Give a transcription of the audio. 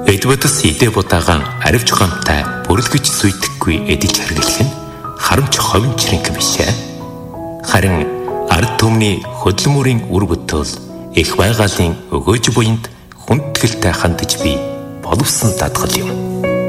Бидбудас идэ будаагаан аривч гомтай бүрлгэж сүйтгэхгүй эдэж хэрглэх нь харамч ховын чирэнг бишээ. Харин ард түмний хөдөлмөрийн үр бүтээл их байгалийн өгөөж буйнд хүндэтгэлтэй хандаж би боловсон дадгал юм.